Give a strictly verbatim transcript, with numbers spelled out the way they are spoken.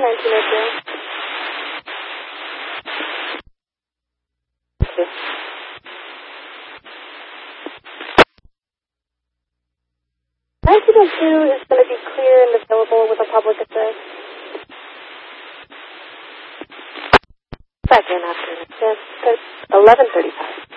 nineteen oh two. Thank you. nineteen oh two is going to be clear and available with a public address. Back in after. Yes, eleven thirty-five.